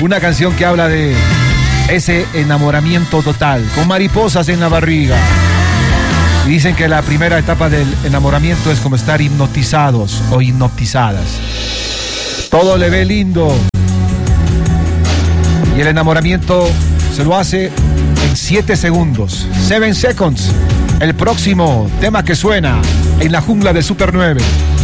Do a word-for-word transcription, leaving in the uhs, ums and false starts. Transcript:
Una canción que habla de ese enamoramiento total, con mariposas en la barriga. Y dicen que la primera etapa del enamoramiento es como estar hipnotizados o hipnotizadas. Todo le ve lindo. Y el enamoramiento se lo hace en siete segundos. Seven seconds. El próximo tema que suena en la jungla de Super nueve.